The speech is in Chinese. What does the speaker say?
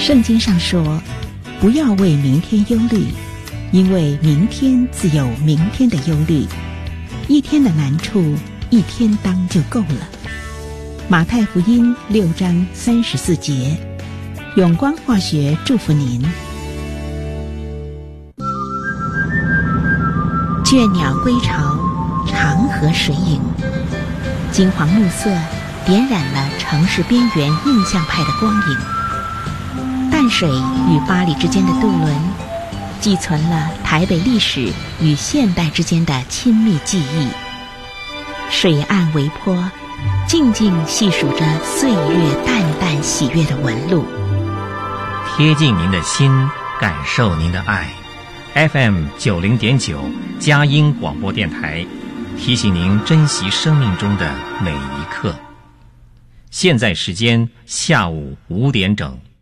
圣经上说，不要为明天忧虑，因为明天自有明天的忧虑，一天的难处一天当就够了。马太福音6章34节，永光化学祝福您。倦鸟归巢，长河水影，金黄暮色点染了城市边缘印象派的光影。淡水与巴黎之间的渡轮，寄存了台北历史与现代之间的亲密记忆。水岸微波，静静细数着岁月淡淡喜悦的纹路， 贴近您的心，感受您的爱。FM 90.9佳音广播电台，提醒您珍惜生命中的每一刻。现在时间下午5点整。